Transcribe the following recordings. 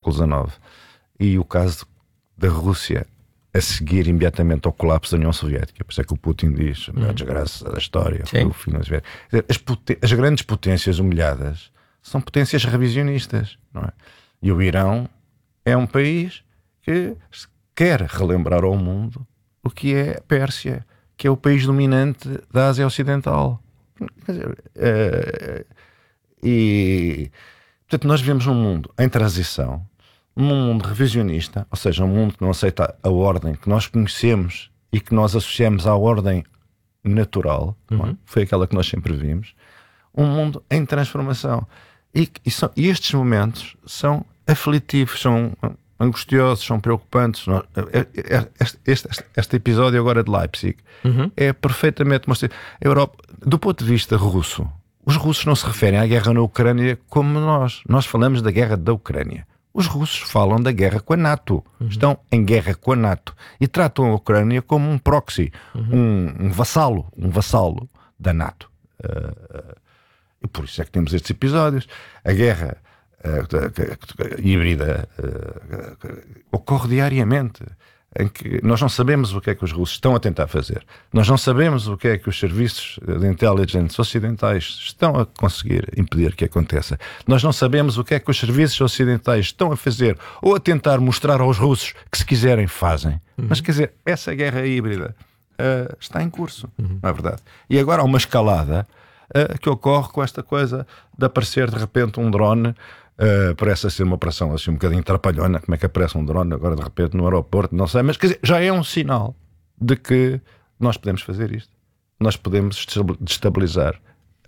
século XIX, e o caso da Rússia a seguir imediatamente ao colapso da União Soviética. Por isso é que o Putin diz a desgraça da história, o fim da Soviética. As grandes potências humilhadas são potências revisionistas, não é? E o Irão é um país que quer relembrar ao mundo o que é a Pérsia, que é o país dominante da Ásia Ocidental. Quer dizer, e portanto nós vivemos num mundo em transição, num mundo revisionista, ou seja, um mundo que não aceita a ordem que nós conhecemos e que nós associamos à ordem natural, foi aquela que nós sempre vimos, um mundo em transformação. E estes momentos são aflitivos, são angustiosos, são preocupantes. Este episódio agora de Leipzig é perfeitamente mostrado. A Europa, do ponto de vista russo, os russos não se referem à guerra na Ucrânia como nós. Nós falamos da guerra da Ucrânia. Os russos falam da guerra com a NATO. Estão em guerra com a NATO e tratam a Ucrânia como um proxy, um vassalo da NATO. E por isso é que temos estes episódios. A guerra híbrida ocorre diariamente, em que nós não sabemos o que é que os russos estão a tentar fazer. Nós não sabemos o que é que os serviços de intelligence ocidentais estão a conseguir impedir que aconteça. Nós não sabemos o que é que os serviços ocidentais estão a fazer ou a tentar mostrar aos russos que, se quiserem, fazem. Mas, quer dizer, essa guerra híbrida está em curso, não é verdade? E agora há uma escalada que ocorre com esta coisa de aparecer de repente um drone. Parece ser uma operação assim um bocadinho trapalhona. Como é que aparece um drone agora de repente no aeroporto? Não sei, mas quer dizer, já é um sinal de que nós podemos fazer isto. Nós podemos destabilizar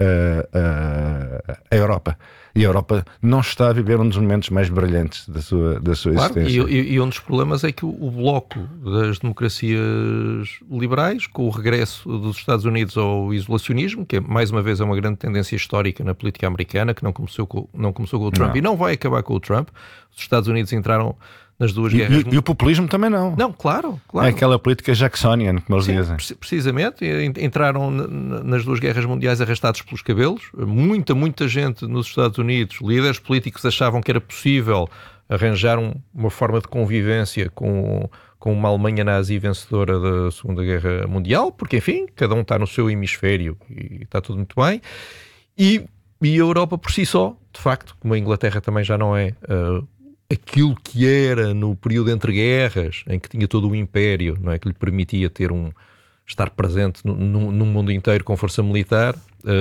a Europa. E a Europa não está a viver um dos momentos mais brilhantes da sua existência. E um dos problemas é que o bloco das democracias liberais, com o regresso dos Estados Unidos ao isolacionismo, que mais uma vez é uma grande tendência histórica na política americana, que não começou com o Trump e não vai acabar com o Trump. Os Estados Unidos entraram nas duas guerras. E o populismo também não. Não, claro. É aquela política Jacksonian, como eles dizem. Precisamente. Entraram nas duas guerras mundiais arrastados pelos cabelos. Muita gente nos Estados Unidos, líderes políticos, achavam que era possível arranjar uma forma de convivência com uma Alemanha nazi vencedora da Segunda Guerra Mundial, porque, enfim, cada um está no seu hemisfério e está tudo muito bem. E a Europa por si só, de facto, como a Inglaterra também já não é aquilo que era no período entre guerras, em que tinha todo o império, não é, que lhe permitia estar presente no mundo inteiro com força militar.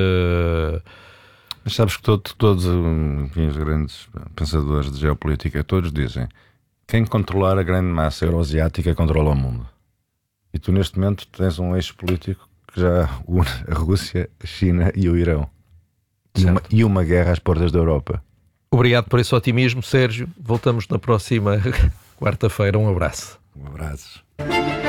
Mas sabes que todos os grandes pensadores de geopolítica, todos dizem: quem controlar a grande massa euroasiática controla o mundo. E tu neste momento tens um eixo político que já une a Rússia, a China e o Irão. E uma guerra às portas da Europa. Obrigado por esse otimismo, Sérgio. Voltamos na próxima quarta-feira. Um abraço. Um abraço.